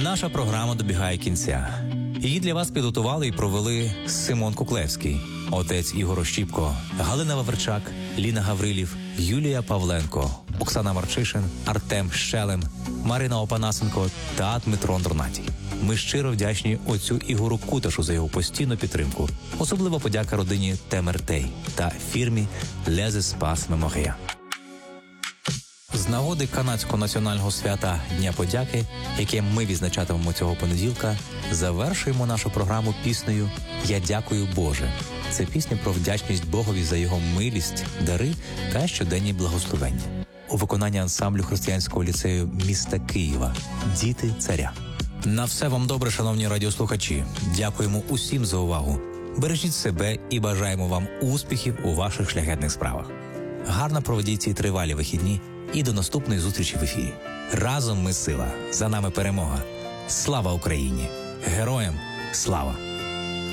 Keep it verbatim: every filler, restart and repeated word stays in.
Наша програма добігає кінця. Її для вас підготували і провели Симон Куклевський, отець Ігор Ощіпко, Галина Ваверчак, Ліна Гаврилів, Юлія Павленко, Оксана Марчишин, Артем Щелем, Марина Опанасенко та Дмитро Андронатій. Ми щиро вдячні отцю Ігору Куташу за його постійну підтримку. Особливо подяка родині Темертей та фірмі Les Espaces Memoria. З нагоди канадського національного свята Дня подяки, яке ми відзначатимемо цього понеділка, завершуємо нашу програму піснею «Я дякую, Боже». Це пісня про вдячність Богові за його милість, дари та щоденні благословення. У виконанні ансамблю християнського ліцею міста Києва «Діти царя». На все вам добре, шановні радіослухачі. Дякуємо усім за увагу. Бережіть себе і бажаємо вам успіхів у ваших шляхетних справах. Гарно проведіть ці тривалі вихідні і до наступної зустрічі в ефірі. Разом ми сила, за нами перемога. Слава Україні! Героям слава!